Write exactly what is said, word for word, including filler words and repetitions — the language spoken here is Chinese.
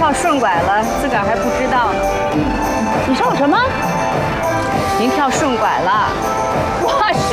跳顺拐了，自个儿还不知道呢。 你说我什么？ 您跳顺拐了。 我